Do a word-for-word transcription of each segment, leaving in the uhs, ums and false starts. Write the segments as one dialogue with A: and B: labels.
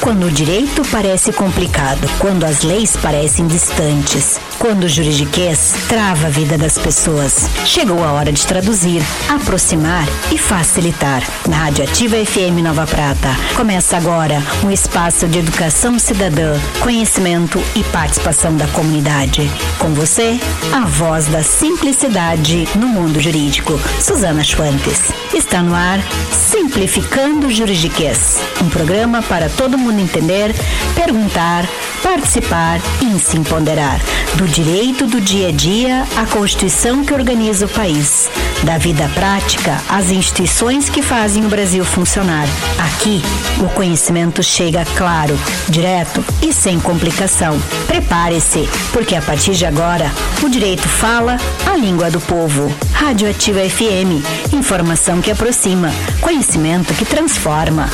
A: Quando o direito parece complicado, quando as leis parecem distantes, quando o juridiquês trava a vida das pessoas. Chegou a hora de traduzir, aproximar e facilitar. Na Rádio Ativa F M Nova Prata, começa agora um espaço de educação cidadã, conhecimento e participação da comunidade. Com você, a voz da simplicidade no mundo jurídico, Suzana Schwantes. Está no ar Simplificando o Juridiquês, um programa para todo mundo entender, perguntar, participar e se empoderar do direito do dia a dia à Constituição que organiza o país, da vida prática às instituições que fazem o Brasil funcionar. Aqui, o conhecimento chega claro, direto e sem complicação. Prepare-se, porque a partir de agora, o direito fala a língua do povo. Rádio Ativa F M, informação que aproxima, conhecimento que transforma.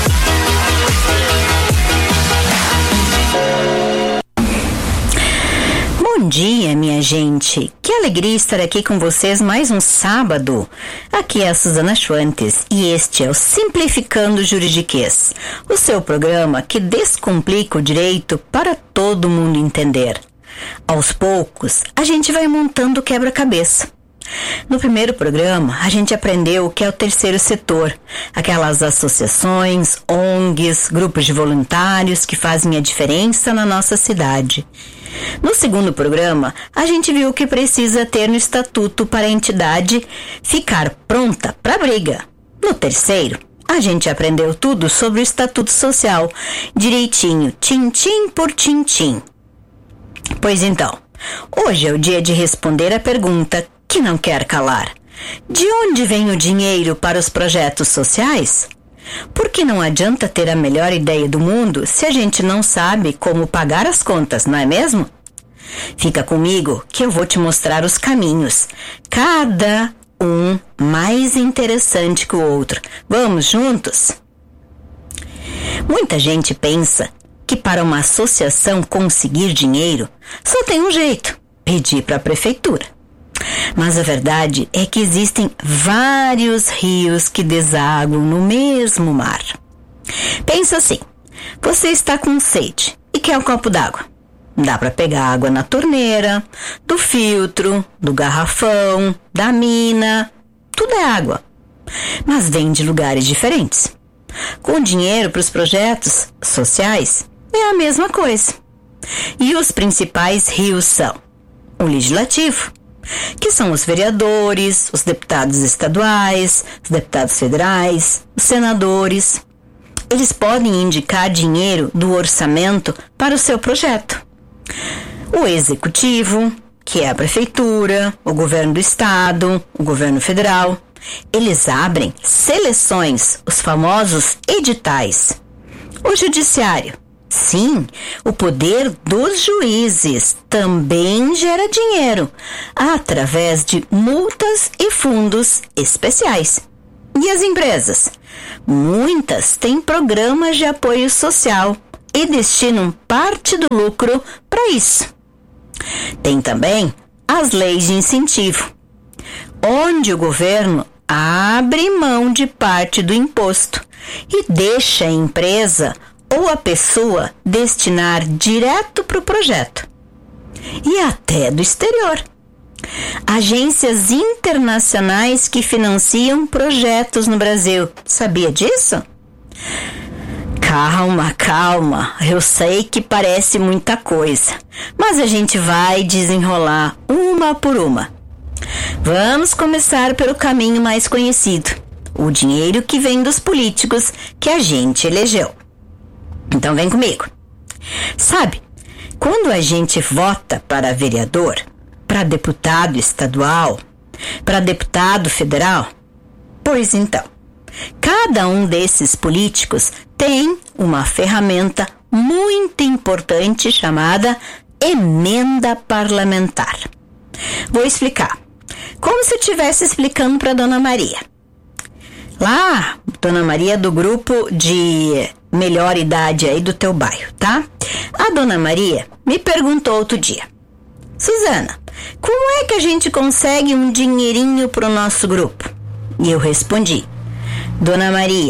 A: Bom dia, minha gente. Que alegria estar aqui com vocês mais um sábado. Aqui é a Suzana Schwantes e este é o Simplificando o Juridiquês, o seu programa que descomplica o direito para todo mundo entender. Aos poucos, a gente vai montando o quebra-cabeça. No primeiro programa, a gente aprendeu o que é o terceiro setor, aquelas associações, O N Gs, grupos de voluntários que fazem a diferença na nossa cidade. No segundo programa, a gente viu o que precisa ter no estatuto para a entidade ficar pronta para a briga. No terceiro, a gente aprendeu tudo sobre o estatuto social, direitinho, tintim por tintim. Pois então, hoje é o dia de responder a pergunta que não quer calar. De onde vem o dinheiro para os projetos sociais? Porque não adianta ter a melhor ideia do mundo se a gente não sabe como pagar as contas, não é mesmo? Fica comigo que eu vou te mostrar os caminhos, cada um mais interessante que o outro. Vamos juntos? Muita gente pensa que para uma associação conseguir dinheiro só tem um jeito: pedir para a prefeitura. Mas a verdade é que existem vários rios que desaguam no mesmo mar. Pensa assim, você está com sede e quer um copo d'água. Dá para pegar água na torneira, do filtro, do garrafão, da mina, tudo é água. Mas vem de lugares diferentes. Com dinheiro para os projetos sociais é a mesma coisa. E os principais rios são o legislativo, que são os vereadores, os deputados estaduais, os deputados federais, os senadores. Eles podem indicar dinheiro do orçamento para o seu projeto. O executivo, que é a prefeitura, o governo do estado, o governo federal, eles abrem seleções, os famosos editais. O judiciário, sim, o poder dos juízes também gera dinheiro através de multas e fundos especiais. E as empresas? Muitas têm programas de apoio social e destinam parte do lucro para isso. Tem também as leis de incentivo, onde o governo abre mão de parte do imposto e deixa a empresa ou a pessoa destinar direto para o projeto. E até do exterior. Agências internacionais que financiam projetos no Brasil. Sabia disso? Calma, calma. Eu sei que parece muita coisa, mas a gente vai desenrolar uma por uma. Vamos começar pelo caminho mais conhecido, o dinheiro que vem dos políticos que a gente elegeu. Então vem comigo. Sabe, quando a gente vota para vereador, para deputado estadual, para deputado federal, pois então, cada um desses políticos tem uma ferramenta muito importante chamada emenda parlamentar. Vou explicar. Como se eu estivesse explicando para Dona Maria. Lá, Dona Maria do grupo de melhor idade aí do teu bairro, tá? A Dona Maria me perguntou outro dia: Suzana, como é que a gente consegue um dinheirinho pro nosso grupo? E eu respondi: Dona Maria,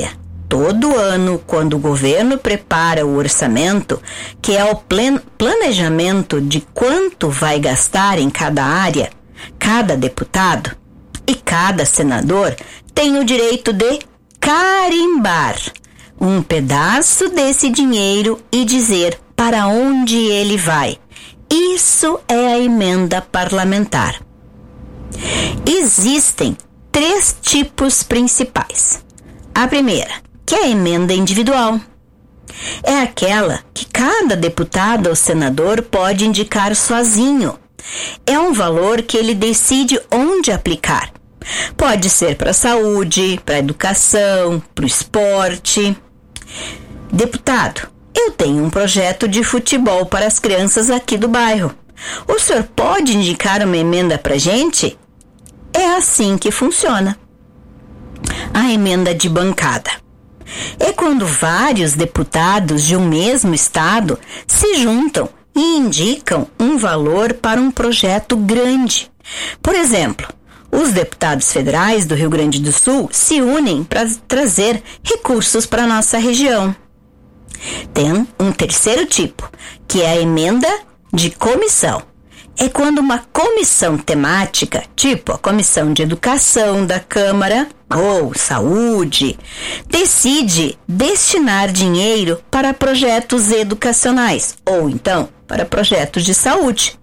A: todo ano, quando o governo prepara o orçamento, que é o plen- planejamento de quanto vai gastar em cada área, cada deputado e cada senador tem o direito de carimbar um pedaço desse dinheiro e dizer para onde ele vai. Isso é a emenda parlamentar. Existem três tipos principais. A primeira, que é a emenda individual. É aquela que cada deputado ou senador pode indicar sozinho. É um valor que ele decide onde aplicar. Pode ser para a saúde, para a educação, para o esporte. Deputado, eu tenho um projeto de futebol para as crianças aqui do bairro. O senhor pode indicar uma emenda para a gente? É assim que funciona. A emenda de bancada é quando vários deputados de um mesmo estado se juntam e indicam um valor para um projeto grande. Por exemplo, os deputados federais do Rio Grande do Sul se unem para trazer recursos para a nossa região. Tem um terceiro tipo, que é a emenda de comissão. É quando uma comissão temática, tipo a Comissão de Educação da Câmara ou Saúde, decide destinar dinheiro para projetos educacionais ou então para projetos de saúde.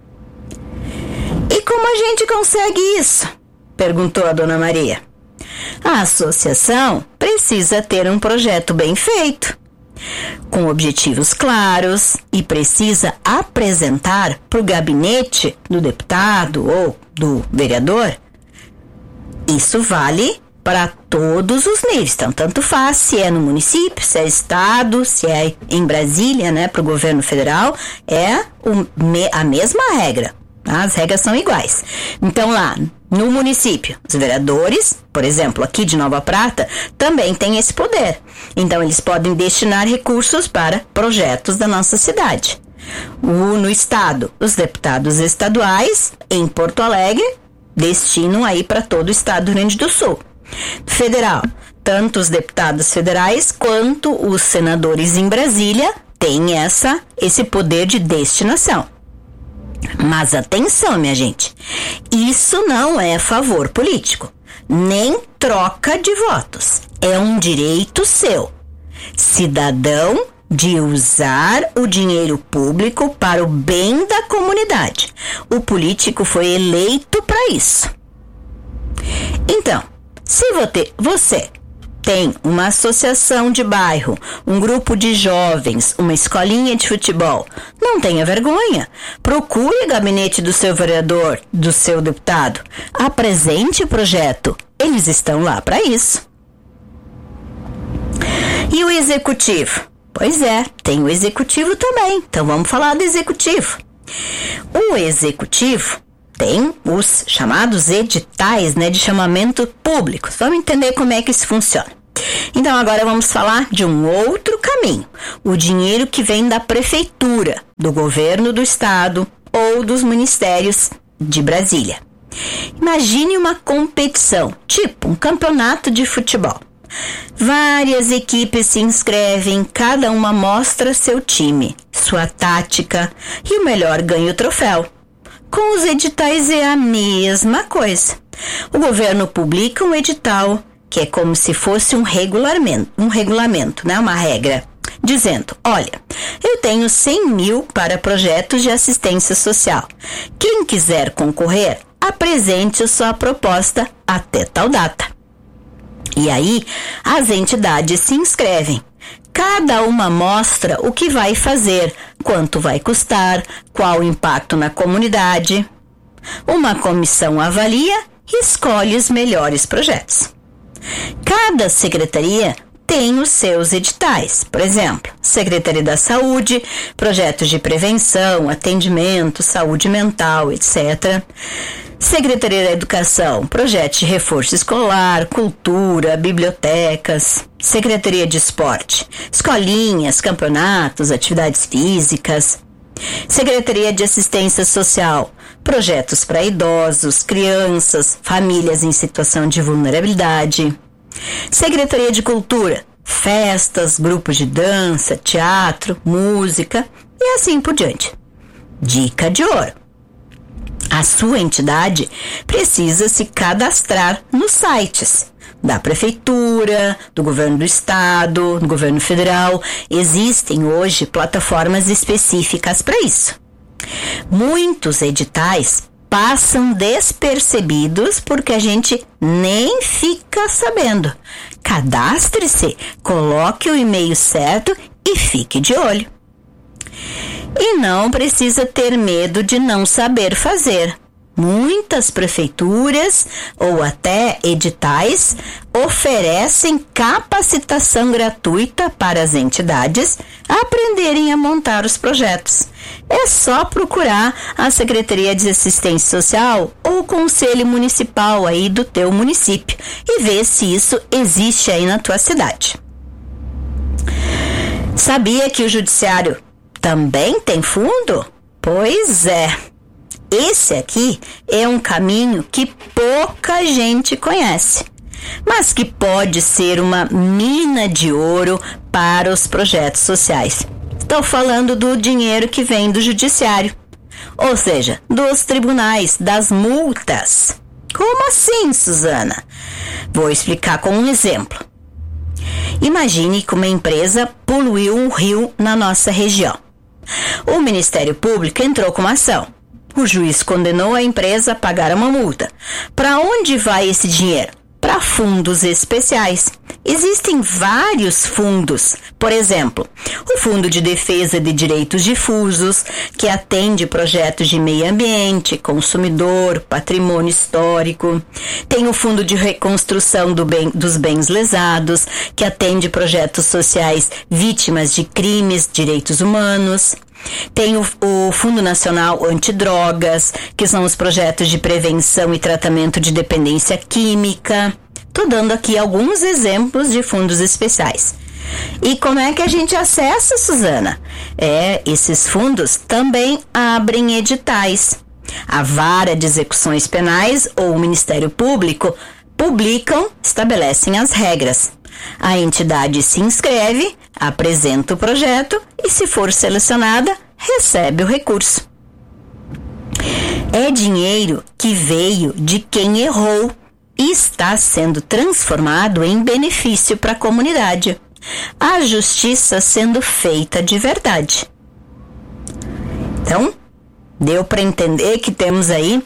A: E como a gente consegue isso? Perguntou a Dona Maria. A associação precisa ter um projeto bem feito, com objetivos claros, e precisa apresentar para o gabinete do deputado ou do vereador. Isso vale para todos os níveis, então tanto faz se é no município, se é estado, se é em Brasília, né, para o governo federal, é o, a mesma regra. As regras são iguais. Então lá no município, os vereadores, por exemplo, aqui de Nova Prata, também têm esse poder. Então eles podem destinar recursos para projetos da nossa cidade. O, no estado, os deputados estaduais em Porto Alegre destinam aí para todo o estado do Rio Grande do Sul. Federal, tanto os deputados federais quanto os senadores em Brasília têm essa, esse poder de destinação. Mas atenção, minha gente, isso não é favor político, nem troca de votos. É um direito seu, cidadão, de usar o dinheiro público para o bem da comunidade. O político foi eleito para isso. Então, se você tem uma associação de bairro, um grupo de jovens, uma escolinha de futebol, não tenha vergonha. Procure o gabinete do seu vereador, do seu deputado. Apresente o projeto. Eles estão lá para isso. E o executivo? Pois é, tem o executivo também. Então vamos falar do executivo. O executivo tem os chamados editais, né, de chamamento público. Vamos entender como é que isso funciona. Então agora vamos falar de um outro caminho. O dinheiro que vem da prefeitura, do governo do estado ou dos ministérios de Brasília. Imagine uma competição, tipo um campeonato de futebol. Várias equipes se inscrevem, cada uma mostra seu time, sua tática, e o melhor ganha o troféu. Com os editais é a mesma coisa. O governo publica um edital, que é como se fosse um regulamento, um regulamento, né? Uma regra, dizendo, olha, eu tenho cem mil para projetos de assistência social. Quem quiser concorrer, apresente a sua proposta até tal data. E aí, as entidades se inscrevem. Cada uma mostra o que vai fazer, quanto vai custar, qual o impacto na comunidade. Uma comissão avalia e escolhe os melhores projetos. Cada secretaria tem os seus editais. Por exemplo, Secretaria da Saúde, projetos de prevenção, atendimento, saúde mental, etcétera. Secretaria da Educação, projetos de reforço escolar, cultura, bibliotecas. Secretaria de Esporte, escolinhas, campeonatos, atividades físicas. Secretaria de Assistência Social, projetos para idosos, crianças, famílias em situação de vulnerabilidade. Secretaria de Cultura, festas, grupos de dança, teatro, música e assim por diante. Dica de ouro: a sua entidade precisa se cadastrar nos sites da prefeitura, do governo do estado, do governo federal. Existem hoje plataformas específicas para isso. Muitos editais passam despercebidos porque a gente nem fica sabendo. Cadastre-se, coloque o e-mail certo e fique de olho. E não precisa ter medo de não saber fazer. Muitas prefeituras ou até editais oferecem capacitação gratuita para as entidades aprenderem a montar os projetos. É só procurar a Secretaria de Assistência Social ou o Conselho Municipal aí do teu município e ver se isso existe aí na tua cidade. Sabia que o Judiciário também tem fundo? Pois é. Esse aqui é um caminho que pouca gente conhece, mas que pode ser uma mina de ouro para os projetos sociais. Estou falando do dinheiro que vem do judiciário, ou seja, dos tribunais, das multas. Como assim, Suzana? Vou explicar com um exemplo. Imagine que uma empresa poluiu um rio na nossa região. O Ministério Público entrou com uma ação. O juiz condenou a empresa a pagar uma multa. Para onde vai esse dinheiro? Para fundos especiais. Existem vários fundos. Por exemplo, o Fundo de Defesa de Direitos Difusos, que atende projetos de meio ambiente, consumidor, patrimônio histórico. Tem o Fundo de Reconstrução do bem, dos Bens Lesados, que atende projetos sociais vítimas de crimes, direitos humanos. Tem o, o Fundo Nacional Antidrogas, que são os projetos de prevenção e tratamento de dependência química. Estou dando aqui alguns exemplos de fundos especiais. E como é que a gente acessa, Suzana? É, esses fundos também abrem editais. A Vara de Execuções Penais ou o Ministério Público publicam, estabelecem as regras. A entidade se inscreve, apresenta o projeto e, se for selecionada, recebe o recurso. É dinheiro que veio de quem errou e está sendo transformado em benefício para a comunidade. A justiça sendo feita de verdade. Então, deu para entender que temos aí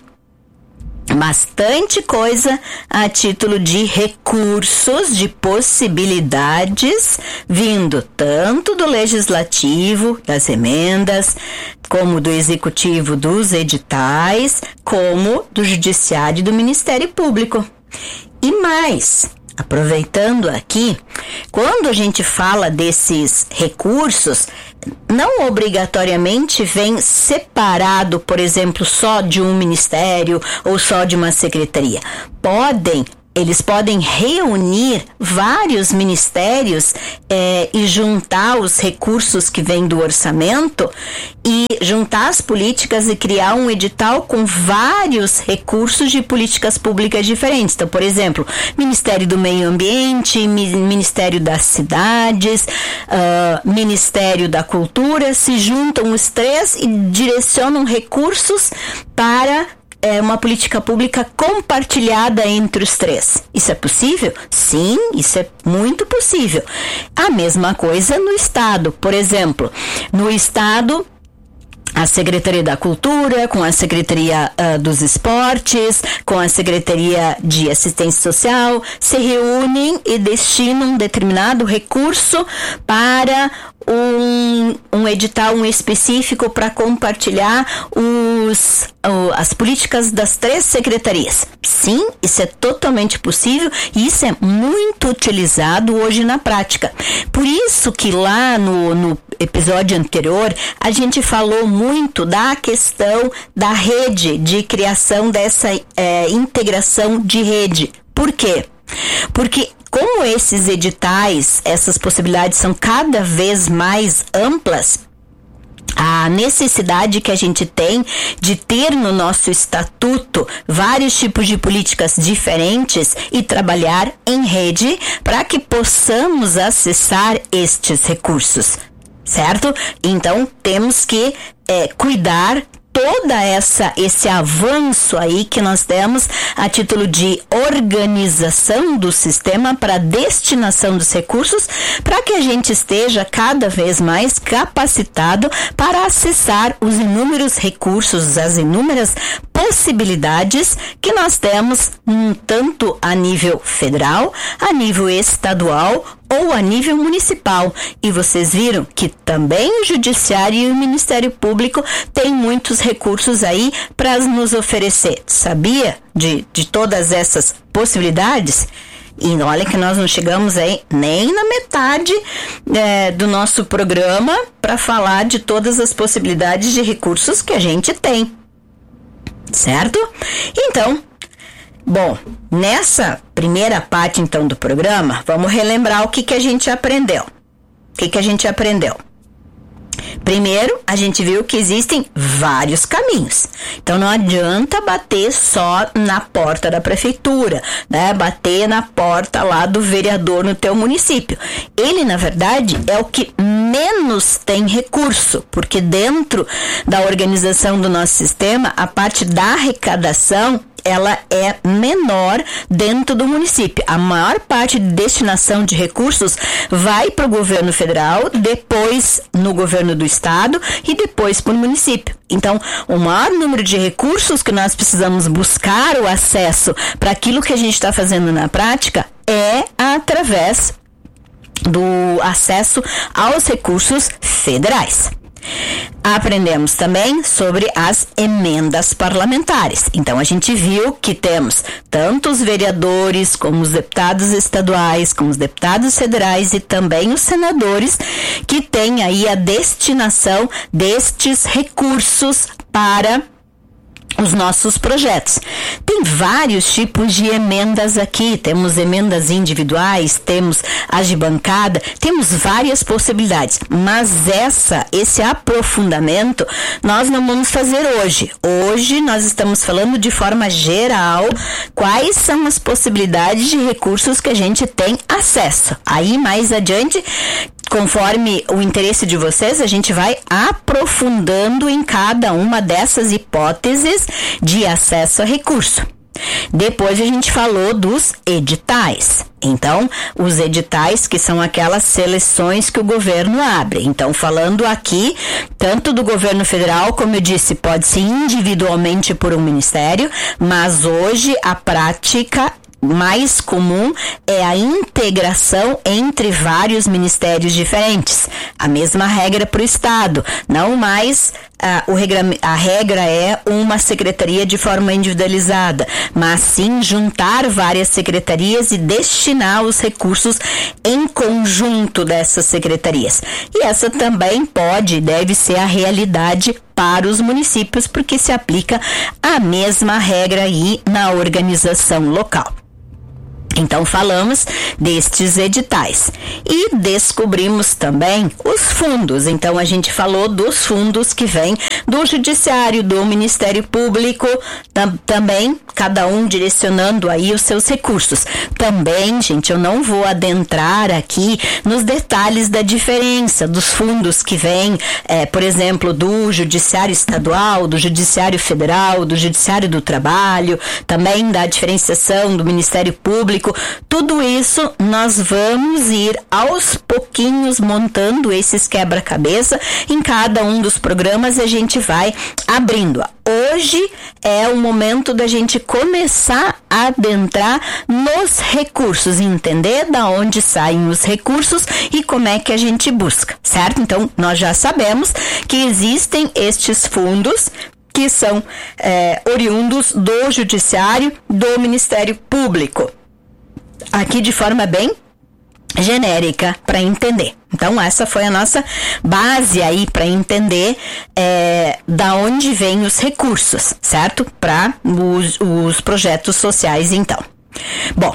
A: bastante coisa a título de recursos, de possibilidades, vindo tanto do legislativo, das emendas, como do executivo, dos editais, como do judiciário e do Ministério Público. E mais, aproveitando aqui, quando a gente fala desses recursos, não obrigatoriamente vem separado, por exemplo, só de um ministério ou só de uma secretaria. Podem, eles podem reunir vários ministérios é, e juntar os recursos que vêm do orçamento e juntar as políticas e criar um edital com vários recursos de políticas públicas diferentes. Então, por exemplo, Ministério do Meio Ambiente, Ministério das Cidades, uh, Ministério da Cultura, se juntam os três e direcionam recursos para É uma política pública compartilhada entre os três. Isso é possível? Sim, isso é muito possível. A mesma coisa no Estado. Por exemplo, no Estado, a Secretaria da Cultura, com a Secretaria uh, dos Esportes, com a Secretaria de Assistência Social, se reúnem e destinam um determinado recurso para um, um edital um específico para compartilhar os, uh, as políticas das três secretarias. Sim, isso é totalmente possível e isso é muito utilizado hoje na prática. Por isso que lá no, no episódio anterior a gente falou muito da questão da rede, de criação dessa é, integração de rede. Por quê? Porque como esses editais, essas possibilidades são cada vez mais amplas, a necessidade que a gente tem de ter no nosso estatuto vários tipos de políticas diferentes e trabalhar em rede para que possamos acessar estes recursos, certo? Então, temos que é, cuidar toda essa esse avanço aí que nós temos a título de organização do sistema para destinação dos recursos, para que a gente esteja cada vez mais capacitado para acessar os inúmeros recursos, as inúmeras possibilidades que nós temos, um, tanto a nível federal, a nível estadual ou a nível municipal. E vocês viram que também o Judiciário e o Ministério Público têm muitos recursos aí para nos oferecer. Sabia de, de todas essas possibilidades? E olha que nós não chegamos aí nem na metade é, do nosso programa para falar de todas as possibilidades de recursos que a gente tem. Certo? Então, bom, nessa primeira parte então do programa, vamos relembrar o que, que a gente aprendeu. O que, que a gente aprendeu? Primeiro, a gente viu que existem vários caminhos. Então, não adianta bater só na porta da prefeitura, né? Bater na porta lá do vereador no teu município. Ele, na verdade, é o que menos tem recurso, porque dentro da organização do nosso sistema, a parte da arrecadação ela é menor dentro do município. A maior parte de destinação de recursos vai para o governo federal, depois no governo do estado e depois para o município. Então, o maior número de recursos que nós precisamos buscar o acesso para aquilo que a gente está fazendo na prática é através do acesso aos recursos federais. Aprendemos também sobre as emendas parlamentares. Então, a gente viu que temos tanto os vereadores, como os deputados estaduais, como os deputados federais e também os senadores que têm aí a destinação destes recursos para os nossos projetos. Tem vários tipos de emendas aqui, temos emendas individuais, temos as de bancada, temos várias possibilidades, mas essa, esse aprofundamento nós não vamos fazer hoje. Hoje nós estamos falando de forma geral quais são as possibilidades de recursos que a gente tem acesso. Aí mais adiante, conforme o interesse de vocês, a gente vai aprofundando em cada uma dessas hipóteses de acesso a recurso. Depois a gente falou dos editais. Então, os editais que são aquelas seleções que o governo abre. Então, falando aqui, tanto do governo federal, como eu disse, pode ser individualmente por um ministério, mas hoje a prática mais comum é a integração entre vários ministérios diferentes. A mesma regra para o Estado. Não mais ah, o regra, a regra é uma secretaria de forma individualizada, mas sim juntar várias secretarias e destinar os recursos em conjunto dessas secretarias. E essa também pode e deve ser a realidade para os municípios, porque se aplica a mesma regra aí na organização local. Então, falamos destes editais e descobrimos também os fundos. Então, a gente falou dos fundos que vêm do Judiciário, do Ministério Público, tam, também cada um direcionando aí os seus recursos. Também, gente, eu não vou adentrar aqui nos detalhes da diferença dos fundos que vêm, é, por exemplo, do Judiciário Estadual, do Judiciário Federal, do Judiciário do Trabalho, também da diferenciação do Ministério Público. Tudo isso nós vamos ir aos pouquinhos montando esses quebra-cabeça em cada um dos programas, a gente vai abrindo. Hoje é o momento da gente começar a adentrar nos recursos, entender da onde saem os recursos e como é que a gente busca, certo? Então, nós já sabemos que existem estes fundos que são é, oriundos do Judiciário, do Ministério Público. Aqui de forma bem genérica para entender. Então, essa foi a nossa base aí para entender é, da onde vêm os recursos, certo? Para os, os projetos sociais, então. Bom,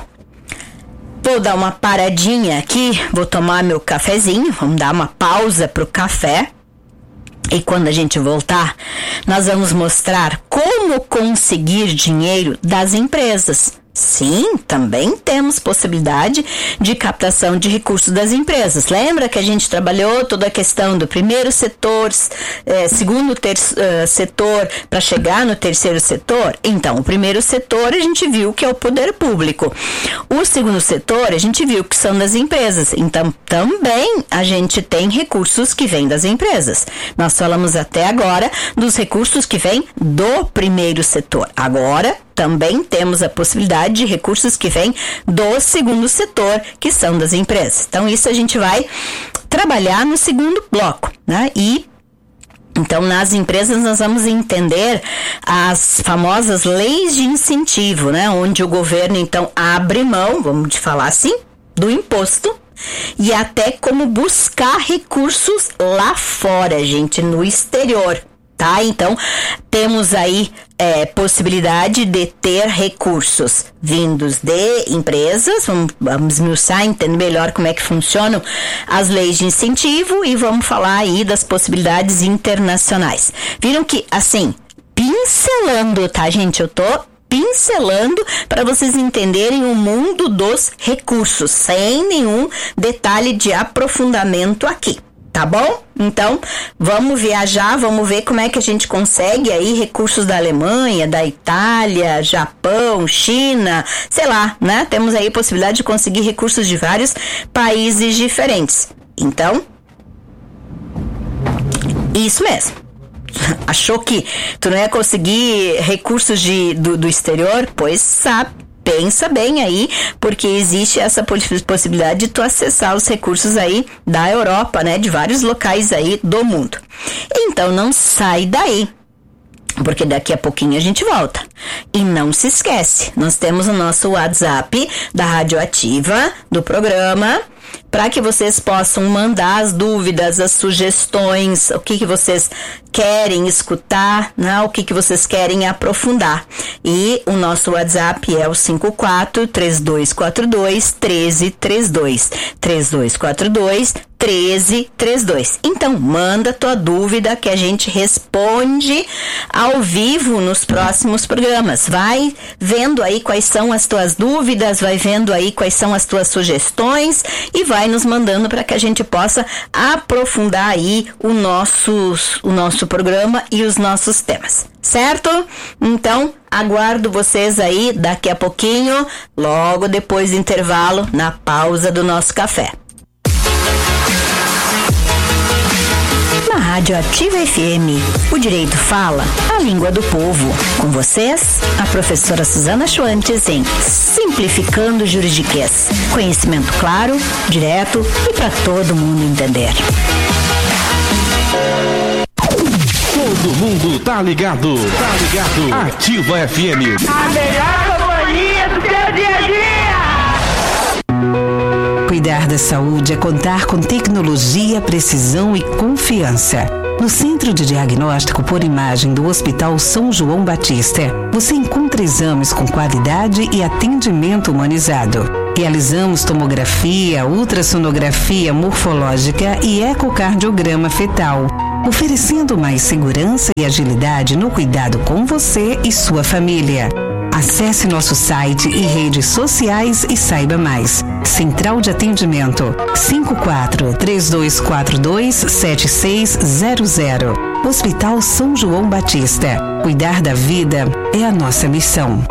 A: vou dar uma paradinha aqui, vou tomar meu cafezinho, vamos dar uma pausa para o café. E quando a gente voltar, nós vamos mostrar como conseguir dinheiro das empresas. Sim, também temos possibilidade de captação de recursos das empresas. Lembra que a gente trabalhou toda a questão do primeiro setor, eh, segundo ter, uh, setor, para chegar no terceiro setor? Então, o primeiro setor a gente viu que é o poder público. O segundo setor a gente viu que são das empresas. Então, também a gente tem recursos que vêm das empresas. Nós falamos até agora dos recursos que vêm do primeiro setor. Agora, também temos a possibilidade de recursos que vêm do segundo setor, que são das empresas. Então, isso a gente vai trabalhar no segundo bloco, né? E então, nas empresas, nós vamos entender as famosas leis de incentivo, né? Onde o governo, então, abre mão, vamos falar assim, do imposto e até como buscar recursos lá fora, gente, no exterior. Tá? Então, temos aí é, possibilidade de ter recursos vindos de empresas, vamos, vamos esmiuçar, entender melhor como é que funcionam as leis de incentivo e vamos falar aí das possibilidades internacionais. Viram que, assim, pincelando, tá, gente? Eu tô pincelando para vocês entenderem o mundo dos recursos, sem nenhum detalhe de aprofundamento aqui. Tá bom? Então, vamos viajar, vamos ver como é que a gente consegue aí recursos da Alemanha, da Itália, Japão, China, sei lá, né? Temos aí possibilidade de conseguir recursos de vários países diferentes. Então, isso mesmo. Achou que tu não ia conseguir recursos de, do, do exterior? Pois sabe. Pensa bem aí, porque existe essa possibilidade de tu acessar os recursos aí da Europa, né? De vários locais aí do mundo. Então, não sai daí, porque daqui a pouquinho a gente volta. E não se esquece, nós temos o nosso WhatsApp da Rádio Ativa, do programa, para que vocês possam mandar as dúvidas, as sugestões, o que, que vocês querem escutar, né? O que, que vocês querem aprofundar. E o nosso WhatsApp é o cinco quatro, três dois quatro dois, um três três dois, três dois quatro dois, um três três dois. Então, manda tua dúvida que a gente responde ao vivo nos próximos programas. Vai vendo aí quais são as tuas dúvidas, vai vendo aí quais são as tuas sugestões e vai nos mandando para que a gente possa aprofundar aí o nosso, o nosso programa e os nossos temas, certo? Então, aguardo vocês aí daqui a pouquinho, logo depois do intervalo, na pausa do nosso café. Na Rádio Ativa F M, o Direito Fala, a língua do povo. Com vocês, a professora Suzana Schwantes em Simplificando Juridiquês. Conhecimento claro, direto e para todo mundo entender.
B: Todo mundo tá ligado, tá ligado. Ativa F M.
C: A melhor companhia do seu dia a dia.
D: Cuidar da saúde é contar com tecnologia, precisão e confiança. No Centro de Diagnóstico por Imagem do Hospital São João Batista, você encontra exames com qualidade e atendimento humanizado. Realizamos tomografia, ultrassonografia morfológica e ecocardiograma fetal, oferecendo mais segurança e agilidade no cuidado com você e sua família. Acesse nosso site e redes sociais e saiba mais. Central de Atendimento cinco quatro, três dois quatro dois, sete seis zero zero. Hospital São João Batista. Cuidar da vida é a nossa missão.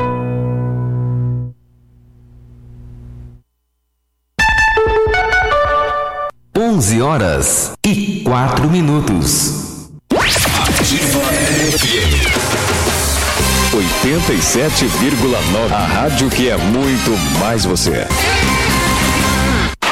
B: onze horas e quatro minutos. Ativa F M. oitenta e sete vírgula nove. A rádio que é muito mais você.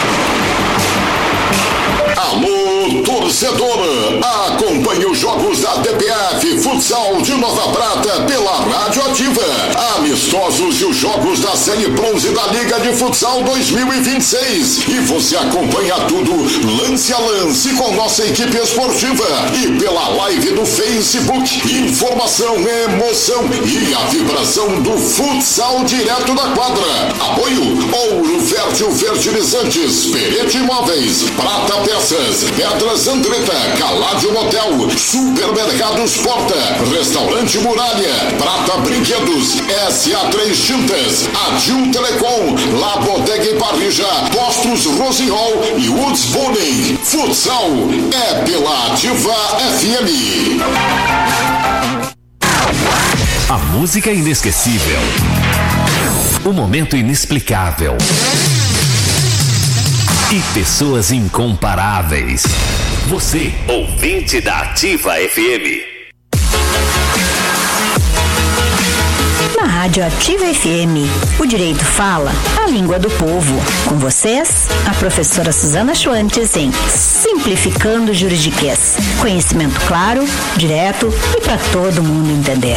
E: Alô, torcedor! Acompanhe os jogos da A D P F Futsal de Nova Prata pela Rádio Ativa. Amistosos e os jogos da Série Bronze da Liga de Futsal dois mil e vinte e seis. E você acompanha tudo lance a lance com nossa equipe esportiva e pela live do Facebook. Informação, emoção e a vibração do futsal direto da quadra. Apoio Ouro Fértil Fertilizantes, Perete Imóveis, Prata Peças, Pedras Andretta, Caládio Motel, Supermercados Porta, Restaurante Muralha, Prata Brinquedos, S A três Tintas, Adil Telecom, La Bodega e Parrija, Postos Rosenhall e Woods Boning. Futsal é pela Ativa F M.
B: A música inesquecível. O momento inexplicável. E pessoas incomparáveis. Você, ouvinte da Ativa F M.
A: Na Rádio Ativa F M, o direito fala a língua do povo. Com vocês, a professora Suzana Schwantes em Simplificando Juridiquês. Conhecimento claro, direto e para todo mundo entender.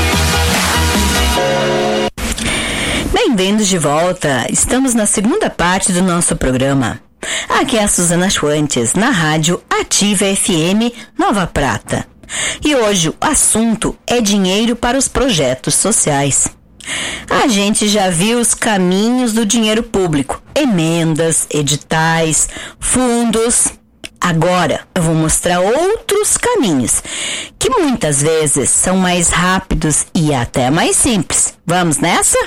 A: Bem-vindos de volta. Estamos na segunda parte do nosso programa. Aqui é a Suzana Schwantes, na Rádio Ativa F M Nova Prata. E hoje o assunto é dinheiro para os projetos sociais. A gente já viu os caminhos do dinheiro público, emendas, editais, fundos. Agora eu vou mostrar outros caminhos, que muitas vezes são mais rápidos e até mais simples. Vamos nessa?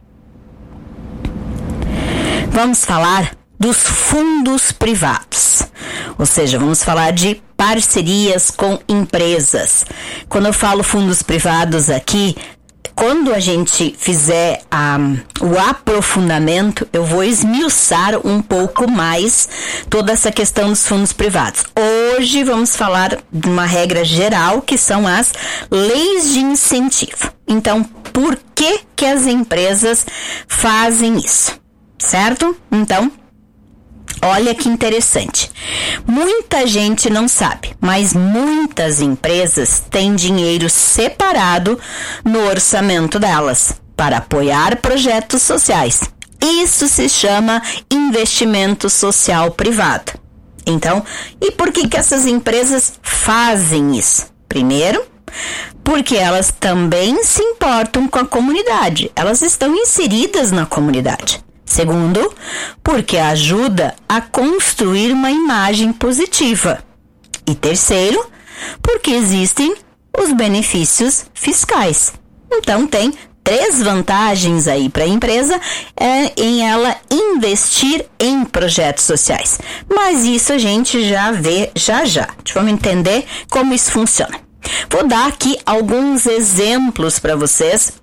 A: Vamos falar dos fundos privados, ou seja, vamos falar de parcerias com empresas. Quando eu falo fundos privados aqui, quando a gente fizer um, o aprofundamento, eu vou esmiuçar um pouco mais toda essa questão dos fundos privados. Hoje vamos falar de uma regra geral, que são as leis de incentivo. Então, por que que as empresas fazem isso? Certo? Então, olha que interessante. Muita gente não sabe, mas muitas empresas têm dinheiro separado no orçamento delas para apoiar projetos sociais. Isso se chama investimento social privado. Então, e por que que essas empresas fazem isso? Primeiro, porque elas também se importam com a comunidade. Elas estão inseridas na comunidade. Segundo, porque ajuda a construir uma imagem positiva. E terceiro, porque existem os benefícios fiscais. Então, tem três vantagens aí para a empresa é, em ela investir em projetos sociais. Mas isso a gente já vê já já. Vamos entender como isso funciona. Vou dar aqui alguns exemplos para vocês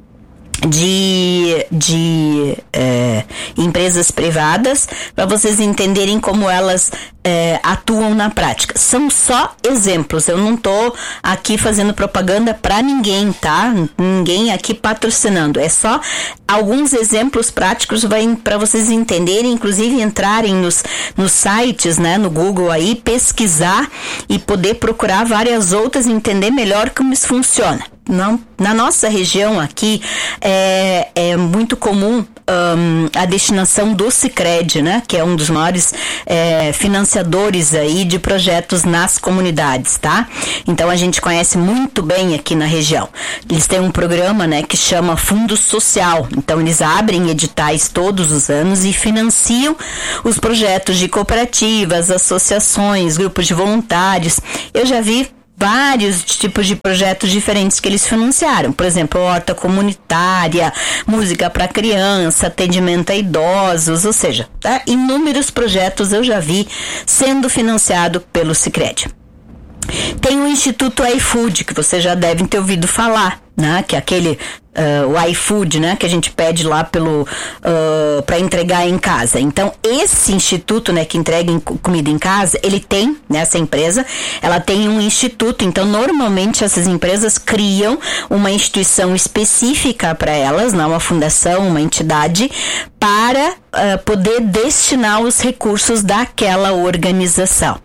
A: de, de é, empresas privadas, para vocês entenderem como elas é, atuam na prática. São só exemplos, eu não tô aqui fazendo propaganda para ninguém, tá? Ninguém aqui patrocinando, é só alguns exemplos práticos para vocês entenderem, inclusive entrarem nos, nos sites, né, no Google aí, pesquisar e poder procurar várias outras e entender melhor como isso funciona. Não, na nossa região aqui é, é muito comum um, a destinação do Sicredi, né, que é um dos maiores é, financiadores aí de projetos nas comunidades, tá? Então a gente conhece muito bem aqui na região. Eles têm um programa, né, que chama Fundo Social. Então eles abrem editais todos os anos e financiam os projetos de cooperativas, associações, grupos de voluntários. Eu já vi vários tipos de projetos diferentes que eles financiaram, por exemplo, horta comunitária, música para criança, atendimento a idosos, ou seja, tá? Inúmeros projetos eu já vi sendo financiado pelo Sicredi. Tem o Instituto iFood, que vocês já devem ter ouvido falar, né? Que é aquele uh, o iFood, né? Que a gente pede lá pelo uh, para entregar em casa. Então, esse instituto, né? Que entrega em, comida em casa, ele tem, né, essa empresa, ela tem um instituto. Então, normalmente essas empresas criam uma instituição específica para elas, não, uma fundação, uma entidade, para uh, poder destinar os recursos daquela organização.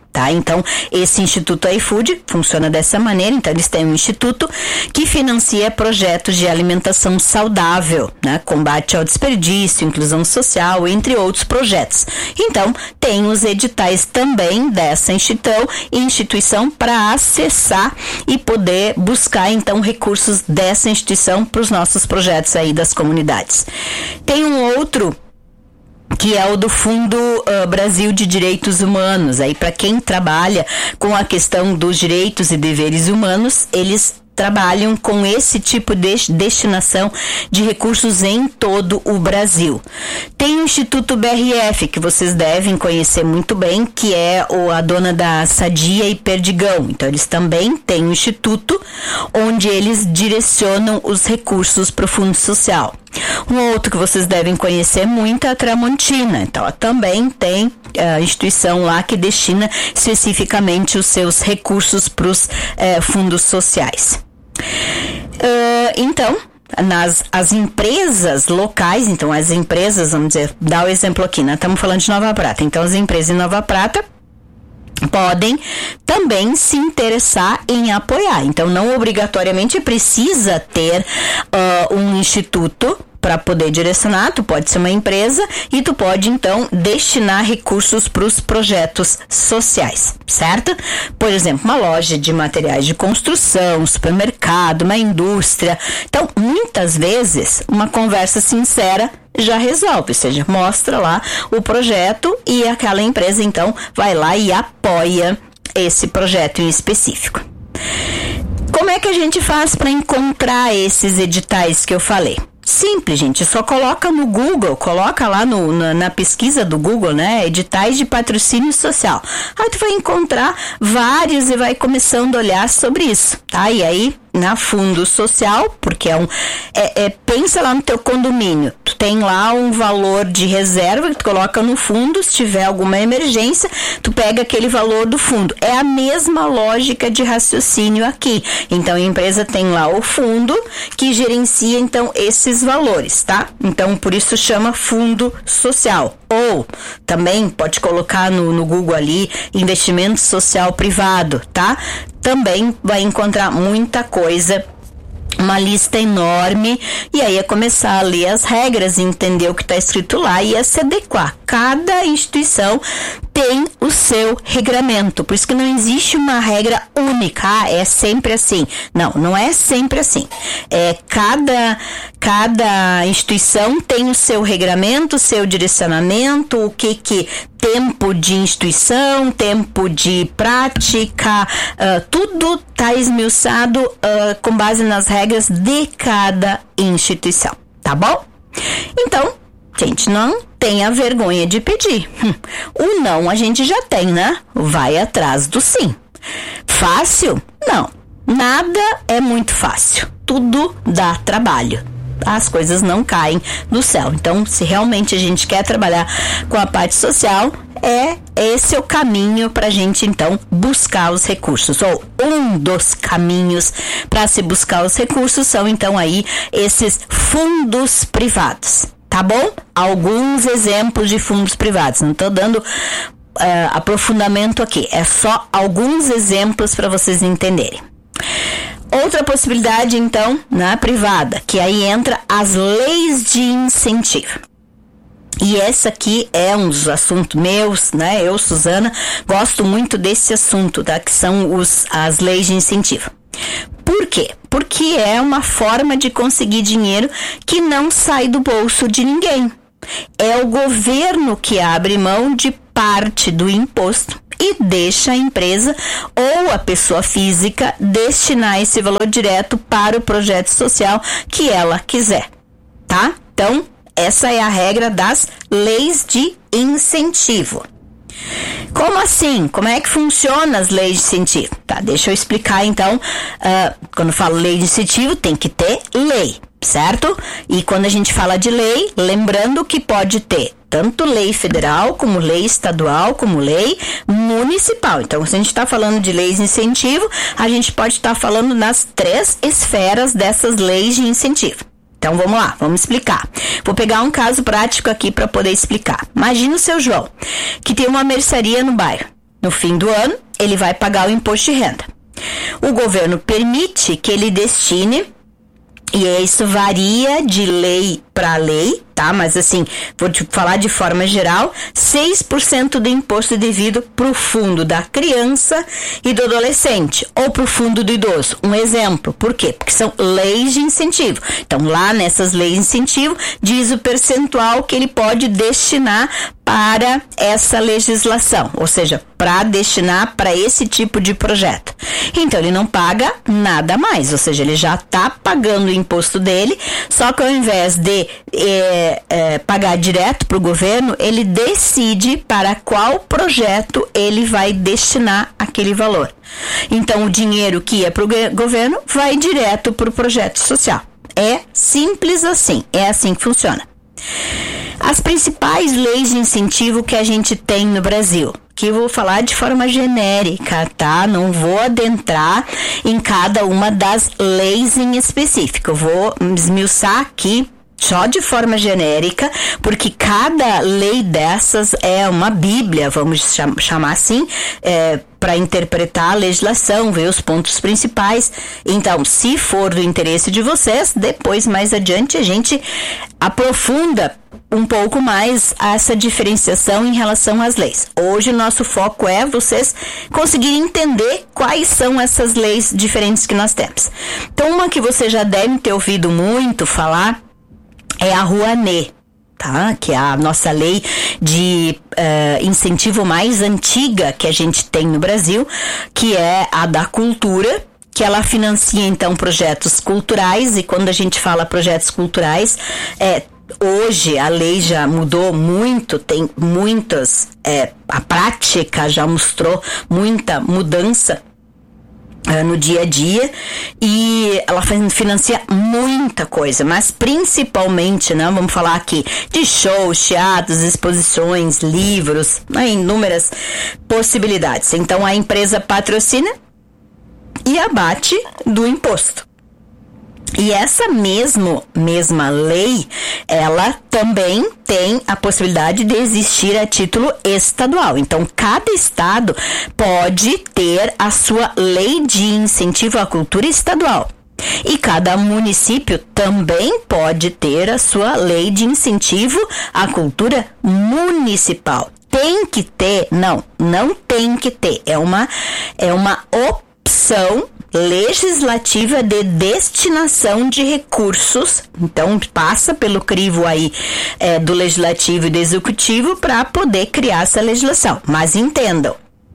A: Tá? Então, esse Instituto iFood funciona dessa maneira. Então, eles têm um instituto que financia projetos de alimentação saudável, né? Combate ao desperdício, inclusão social, entre outros projetos. Então, tem os editais também dessa instituição, instituição para acessar e poder buscar, então, recursos dessa instituição para os nossos projetos aí das comunidades. Tem um outro que é o do Fundo uh, Brasil de Direitos Humanos. Aí, para quem trabalha com a questão dos direitos e deveres humanos, eles trabalham com esse tipo de destinação de recursos em todo o Brasil. Tem o Instituto B R F, que vocês devem conhecer muito bem, que é o, a dona da Sadia e Perdigão. Então, eles também têm um instituto onde eles direcionam os recursos para o Fundo Social. Um outro que vocês devem conhecer muito é a Tramontina. Então, ela também tem a instituição lá que destina especificamente os seus recursos para os eh, fundos sociais. Uh, então, nas as empresas locais, então as empresas, vamos dizer, dá o exemplo aqui, né? Estamos falando de Nova Prata. Então, as empresas em Nova Prata podem também se interessar em apoiar. Então, não obrigatoriamente precisa ter uh, um instituto para poder direcionar. Tu pode ser uma empresa e tu pode, então, destinar recursos para os projetos sociais, certo? Por exemplo, uma loja de materiais de construção, um supermercado, uma indústria. Então, muitas vezes, uma conversa sincera já resolve, ou seja, mostra lá o projeto e aquela empresa, então, vai lá e apoia esse projeto em específico. Como é que a gente faz para encontrar esses editais que eu falei? Simples, gente, só coloca no Google, coloca lá no, na, na pesquisa do Google, né, editais de patrocínio social. Aí tu vai encontrar vários e vai começando a olhar sobre isso, tá? E aí, na Fundo Social, porque é um, é, é, pensa lá no teu condomínio, tu tem lá um valor de reserva que tu coloca no fundo, se tiver alguma emergência, tu pega aquele valor do fundo. É a mesma lógica de raciocínio aqui. Então, a empresa tem lá o fundo que gerencia, então, esses valores, tá? Então, por isso chama Fundo Social. Ou, também, pode colocar no, no Google ali, investimento social privado, tá? Também vai encontrar muita coisa, uma lista enorme, e aí é começar a ler as regras, entender o que está escrito lá e a se adequar. Cada instituição tem o seu regramento, por isso que não existe uma regra única, ah, é sempre assim. Não, não é sempre assim. É, cada, cada instituição tem o seu regramento, o seu direcionamento, o que que tempo de instituição, tempo de prática, uh, tudo está esmiuçado uh, com base nas regras de cada instituição, tá bom? Então, gente, não tenha vergonha de pedir. Hum, o não a gente já tem, né? Vai atrás do sim. Fácil? Não. Nada é muito fácil. Tudo dá trabalho. As coisas não caem do céu. Então, se realmente a gente quer trabalhar com a parte social, é esse é o caminho para a gente, então, buscar os recursos. Ou um dos caminhos para se buscar os recursos são, então, aí, esses fundos privados. Tá bom? Alguns exemplos de fundos privados. Não estou dando uh, aprofundamento aqui. É só alguns exemplos para vocês entenderem. Outra possibilidade, então, na privada, que aí entra as leis de incentivo. E essa aqui é um dos assuntos meus, né? Eu, Suzana, gosto muito desse assunto, tá? Que são os, as leis de incentivo. Por quê? Porque é uma forma de conseguir dinheiro que não sai do bolso de ninguém. É o governo que abre mão de parte do imposto e deixa a empresa ou a pessoa física destinar esse valor direto para o projeto social que ela quiser, tá? Então, essa é a regra das leis de incentivo. Como assim? Como é que funciona as leis de incentivo? Tá, deixa eu explicar então. Uh, quando eu falo lei de incentivo, tem que ter lei, certo? E quando a gente fala de lei, lembrando que pode ter tanto lei federal, como lei estadual, como lei municipal. Então, se a gente está falando de leis de incentivo, a gente pode estar tá falando nas três esferas dessas leis de incentivo. Então, vamos lá, vamos explicar. Vou pegar um caso prático aqui para poder explicar. Imagina o seu João, que tem uma mercearia no bairro. no fim do ano, ele vai pagar o imposto de renda. O governo permite que ele destine, e isso varia de lei para lei, tá? Mas assim, vou te falar de forma geral, seis por cento do imposto devido para o fundo da criança e do adolescente, ou para o fundo do idoso. Um exemplo, por quê? Porque são leis de incentivo. Então, lá nessas leis de incentivo, diz o percentual que ele pode destinar para essa legislação, ou seja, para destinar para esse tipo de projeto. Então, ele não paga nada mais, ou seja, ele já está pagando o imposto dele, só que ao invés de é, é, pagar direto para o governo, ele decide para qual projeto ele vai destinar aquele valor. Então, o dinheiro que ia para o governo vai direto para o projeto social. É simples assim, é assim que funciona. As principais leis de incentivo que a gente tem no Brasil, que eu vou falar de forma genérica, tá? Não vou adentrar em cada uma das leis em específico. Eu vou esmiuçar aqui só de forma genérica, porque cada lei dessas é uma bíblia, vamos chamar assim, é, para interpretar a legislação, ver os pontos principais. Então, se for do interesse de vocês, depois, mais adiante, a gente aprofunda um pouco mais essa diferenciação em relação às leis. Hoje o nosso foco é vocês conseguirem entender quais são essas leis diferentes que nós temos. Então, uma que você já deve ter ouvido muito falar é a Rouanet, tá? Que é a nossa lei de uh, incentivo mais antiga que a gente tem no Brasil, que é a da cultura, que ela financia então projetos culturais. E quando a gente fala projetos culturais, é hoje a lei já mudou muito, tem muitas, é, a prática já mostrou muita mudança uh, no dia a dia, e ela financia muita coisa, mas principalmente, né, vamos falar aqui de shows, teatros, exposições, livros, né, inúmeras possibilidades. Então a empresa patrocina e abate do imposto. E essa mesmo, mesma lei, ela também tem a possibilidade de existir a título estadual. Então, cada estado pode ter a sua lei de incentivo à cultura estadual. E cada município também pode ter a sua lei de incentivo à cultura municipal. Tem que ter? Não, não tem que ter. É uma, é uma opção legislativa de destinação de recursos. Então passa pelo crivo aí é, do legislativo e do executivo para poder criar essa legislação. Mas entendam,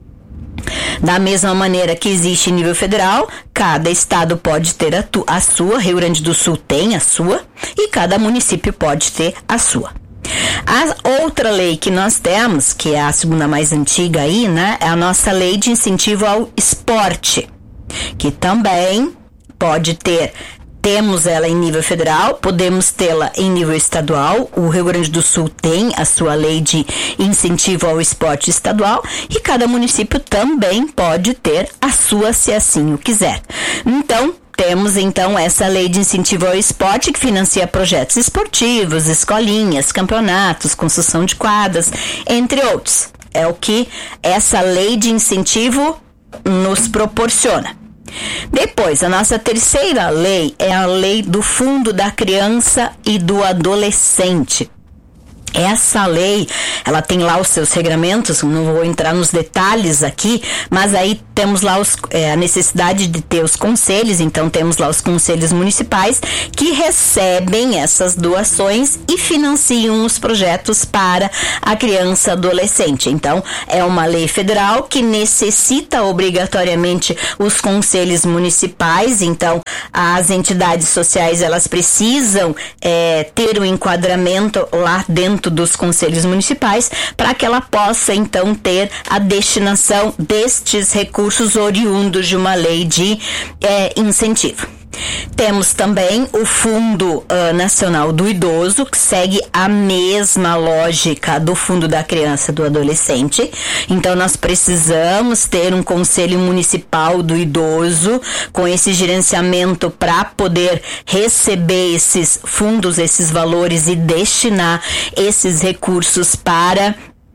A: da mesma maneira que existe em nível federal, cada estado pode ter a, tu, a sua, Rio Grande do Sul tem a sua, e cada município pode ter a sua. A outra lei que nós temos, que é a segunda mais antiga aí, né, é a nossa lei de incentivo ao esporte, que também pode ter, temos ela em nível federal, podemos tê-la em nível estadual. O Rio Grande do Sul tem a sua lei de incentivo ao esporte estadual, e cada município também pode ter a sua, se assim o quiser. Então, temos então essa lei de incentivo ao esporte, que financia projetos esportivos, escolinhas, campeonatos, construção de quadras, entre outros. É o que essa lei de incentivo nos proporciona. Depois, a nossa terceira lei é a lei do Fundo da Criança e do Adolescente. Essa lei, ela tem lá os seus regramentos, não vou entrar nos detalhes aqui, mas aí temos lá os, é, a necessidade de ter os conselhos. Então temos lá os conselhos municipais que recebem essas doações e financiam os projetos para a criança e adolescente. Então é uma lei federal que necessita obrigatoriamente os conselhos municipais. Então as entidades sociais, elas precisam é, ter um enquadramento lá dentro dos conselhos municipais, para que ela possa então ter a destinação destes recursos oriundos de uma lei de é, incentivo. Temos também o Fundo uh, Nacional do Idoso, que segue a mesma lógica do Fundo da Criança e do Adolescente. Então nós precisamos ter um Conselho Municipal do Idoso com esse gerenciamento para poder receber esses fundos, esses valores, e destinar esses recursos para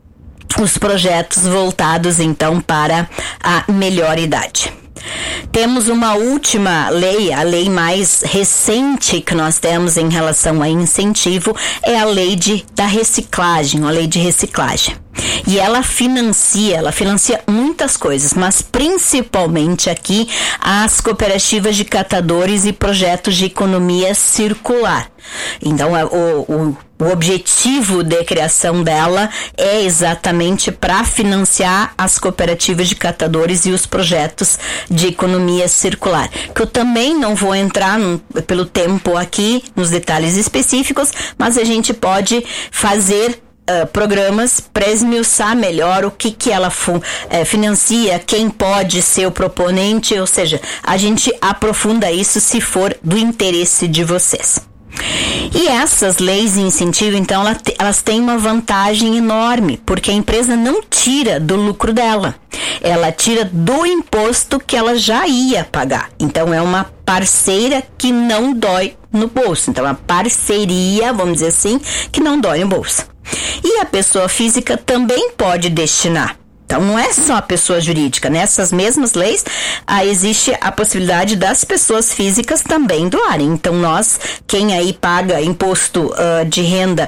A: os projetos voltados então para a melhor idade. Temos uma última lei, a lei mais recente que nós temos em relação a incentivo, é a lei de, da reciclagem, a lei de reciclagem. E ela financia, ela financia muitas coisas, mas principalmente aqui as cooperativas de catadores e projetos de economia circular. Então, o, o, o objetivo de criação dela é exatamente para financiar as cooperativas de catadores e os projetos de economia circular. Que eu também não vou entrar no, pelo tempo aqui nos detalhes específicos, mas a gente pode fazer Uh, programas para esmiuçar melhor o que, que ela fu- uh, financia, quem pode ser o proponente, ou seja, a gente aprofunda isso se for do interesse de vocês. E essas leis de incentivo, então, ela te, elas têm uma vantagem enorme, porque a empresa não tira do lucro dela, ela tira do imposto que ela já ia pagar. Então, é uma parceira que não dói no bolso. Então, é uma parceria, vamos dizer assim, que não dói no bolso. E a pessoa física também pode destinar. Então, não é só a pessoa jurídica. Nessas mesmas leis, ah, existe a possibilidade das pessoas físicas também doarem. Então, nós, quem aí paga imposto uh, de renda,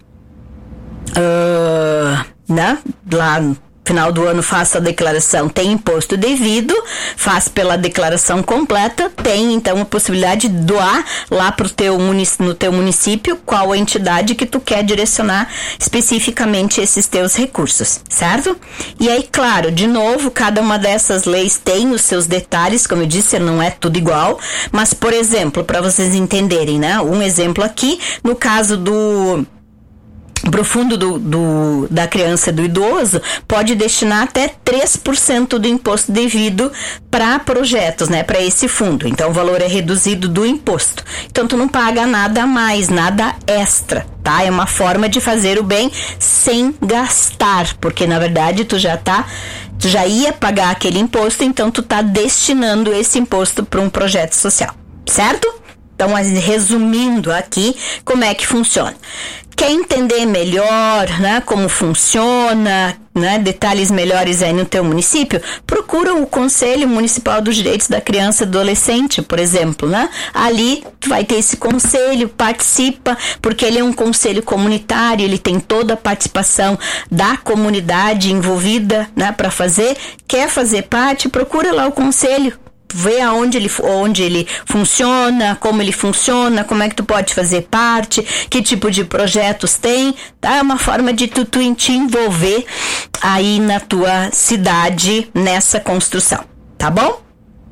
A: uh, né, lá no final do ano faça a declaração, tem imposto devido, faz pela declaração completa, tem então a possibilidade de doar lá pro teu munic- no teu município qual a entidade que tu quer direcionar especificamente esses teus recursos, certo? E aí, claro, de novo, cada uma dessas leis tem os seus detalhes, como eu disse, não é tudo igual, mas, por exemplo, para vocês entenderem, né? Um exemplo aqui, no caso do pro fundo do, do, da criança e do idoso, pode destinar até três por cento do imposto devido para projetos, né, para esse fundo. Então, o valor é reduzido do imposto. Então, tu não paga nada a mais, nada extra, tá? É uma forma de fazer o bem sem gastar, porque, na verdade, tu já tá, tu já ia pagar aquele imposto, então tu tá destinando esse imposto para um projeto social, certo? Então, resumindo aqui, como é que funciona? Quer entender melhor, né, como funciona, né, detalhes melhores aí no teu município? Procura o Conselho Municipal dos Direitos da Criança e do Adolescente, por exemplo, né? Ali tu vai ter esse conselho, participa, porque ele é um conselho comunitário, ele tem toda a participação da comunidade envolvida, né, para fazer. Quer fazer parte? Procura lá o conselho. Vê aonde ele, onde ele funciona, como ele funciona, como é que tu pode fazer parte, que tipo de projetos tem, tá? É uma forma de tu, tu te envolver aí na tua cidade nessa construção, tá bom?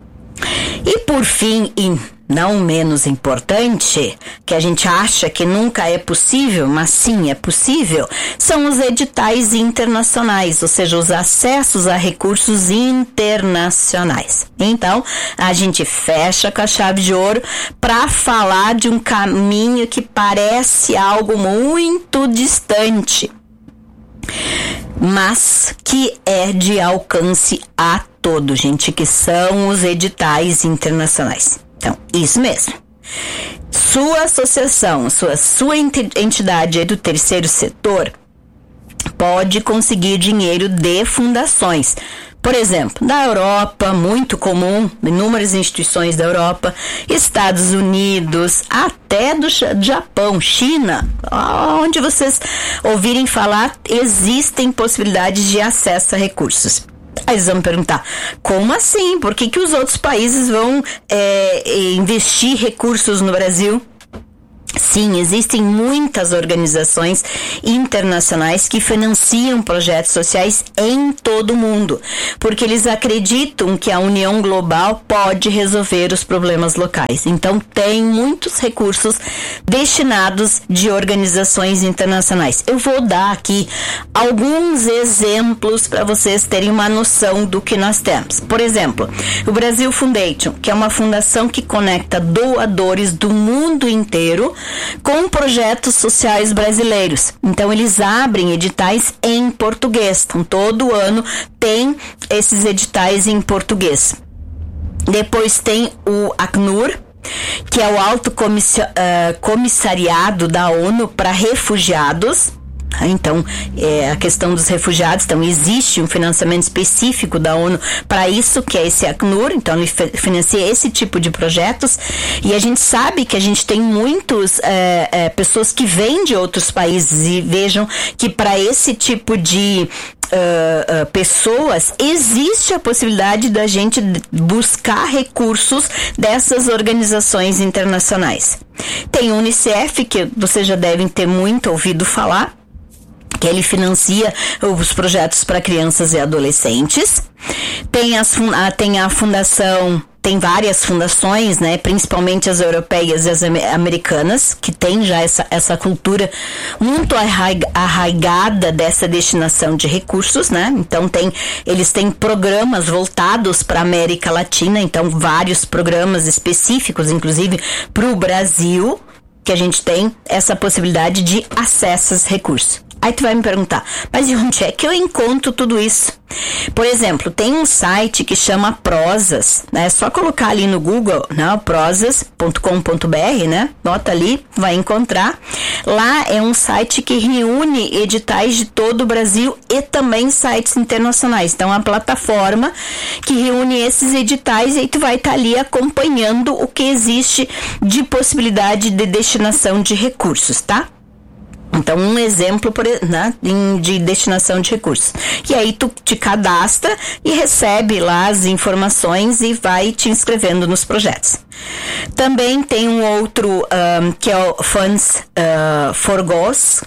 A: E por fim, e não menos importante, que a gente acha que nunca é possível, mas sim é possível, são os editais internacionais, ou seja, os acessos a recursos internacionais. Então, a gente fecha com a chave de ouro para falar de um caminho que parece algo muito distante, mas que é de alcance a todos, gente, que são os editais internacionais. Então, isso mesmo. Sua associação, sua, sua entidade do terceiro setor pode conseguir dinheiro de fundações. Por exemplo, da Europa, muito comum, inúmeras instituições da Europa, Estados Unidos, até do Japão, China, onde vocês ouvirem falar, existem possibilidades de acesso a recursos. Aí eles vão me perguntar, como assim? Por que que os outros países vão é, investir recursos no Brasil? Sim, existem muitas organizações internacionais que financiam projetos sociais em todo o mundo, porque eles acreditam que a união global pode resolver os problemas locais. Então, tem muitos recursos destinados de organizações internacionais. Eu vou dar aqui alguns exemplos para vocês terem uma noção do que nós temos. Por exemplo, o Brasil Foundation, que é uma fundação que conecta doadores do mundo inteiro com projetos sociais brasileiros. Então, eles abrem editais em português. Então, todo ano tem esses editais em português. Depois tem o Acnur, que é o Alto Comissi- uh, Comissariado da ONU para Refugiados. Então, é, a questão dos refugiados, então existe um financiamento específico da ONU para isso, que é esse Acnur, então ele financia esse tipo de projetos, e a gente sabe que a gente tem muitos é, é, pessoas que vêm de outros países, e vejam que para esse tipo de Uh, uh, pessoas, existe a possibilidade da gente buscar recursos dessas organizações internacionais. Tem o Unicef, que vocês já devem ter muito ouvido falar, que ele financia os projetos para crianças e adolescentes. Tem, as, tem a fundação, tem várias fundações, né, principalmente as europeias e as americanas, que tem já essa, essa cultura muito arraigada dessa destinação de recursos, né? Então tem, eles têm programas voltados para a América Latina, então vários programas específicos, inclusive para o Brasil, que a gente tem essa possibilidade de acesso a esses recursos. Aí tu vai me perguntar, mas onde é que eu encontro tudo isso? Por exemplo, tem um site que chama Prosas, né? É só colocar ali no Google, né? prosas ponto com ponto b r, né? Bota ali, vai encontrar. Lá é um site que reúne editais de todo o Brasil e também sites internacionais. Então, é uma plataforma que reúne esses editais, e aí tu vai estar ali acompanhando o que existe de possibilidade de destinação de recursos, tá? Então, um exemplo, por, né, de destinação de recursos. E aí tu te cadastra e recebe lá as informações e vai te inscrevendo nos projetos. Também tem um outro, um, que é o Funds uh, for Goals,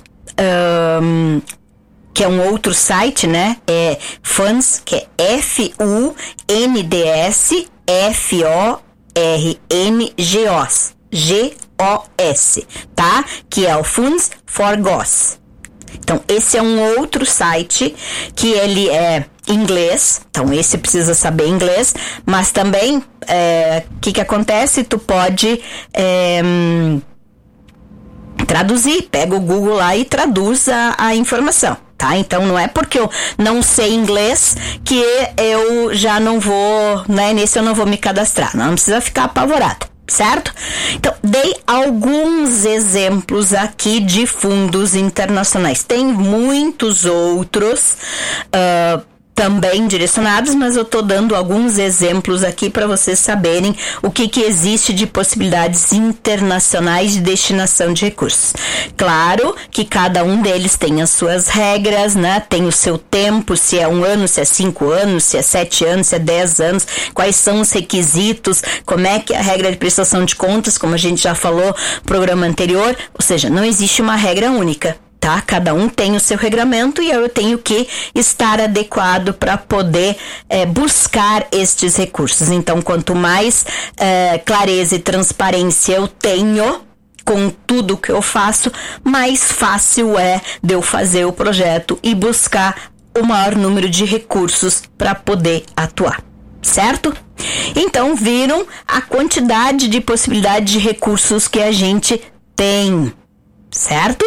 A: um, que é um outro site, né? É Funds, que é F U N D S F O R N G O S. G O S, tá? Que é o Funds for Goals. Então, esse é um outro site que ele é inglês, então esse precisa saber inglês, mas também, o é, que que acontece? Tu pode é, traduzir, pega o Google lá e traduz a, a informação. Tá? Então não é porque eu não sei inglês que eu já não vou, né? Nesse eu não vou me cadastrar, não precisa ficar apavorado. Certo? Então, dei alguns exemplos aqui de fundos internacionais. Tem muitos outros uh, também direcionados, mas eu tô dando alguns exemplos aqui para vocês saberem o que que existe de possibilidades internacionais de destinação de recursos. Claro que cada um deles tem as suas regras, né? Tem o seu tempo, se é um ano, se é cinco anos, se é sete anos, se é dez anos, quais são os requisitos, como é que é a regra de prestação de contas, como a gente já falou no programa anterior, ou seja, não existe uma regra única. Tá? Cada um tem o seu regramento e eu tenho que estar adequado para poder é, buscar estes recursos. Então, quanto mais é, clareza e transparência eu tenho com tudo que eu faço, mais fácil é de eu fazer o projeto e buscar o maior número de recursos para poder atuar. Certo? Então, viram a quantidade de possibilidade de recursos que a gente tem. Certo?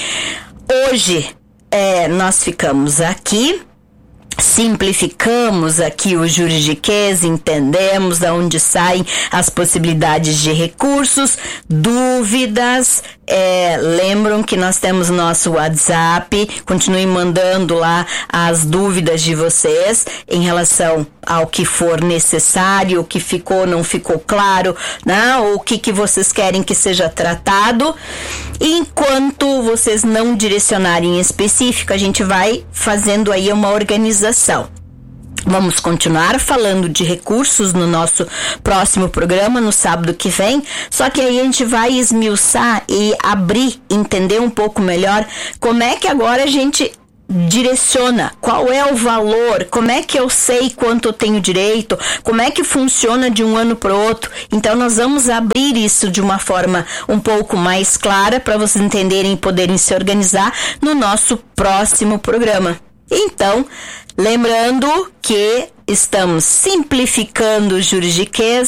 A: Hoje é, nós ficamos aqui, simplificamos aqui o juridiquês, entendemos de onde saem as possibilidades de recursos, dúvidas, é, lembram que nós temos nosso WhatsApp, continuem mandando lá as dúvidas de vocês em relação ao que for necessário, o que ficou, não ficou claro, né? Ou o que, que vocês querem que seja tratado. Enquanto vocês não direcionarem em específico, a gente vai fazendo aí uma organização. Vamos continuar falando de recursos no nosso próximo programa, no sábado que vem, só que aí a gente vai esmiuçar e abrir, entender um pouco melhor como é que agora a gente direciona, qual é o valor, como é que eu sei quanto eu tenho direito, como é que funciona de um ano para o outro. Então nós vamos abrir isso de uma forma um pouco mais clara para vocês entenderem e poderem se organizar no nosso próximo programa. Então, lembrando que estamos simplificando o juridiquês,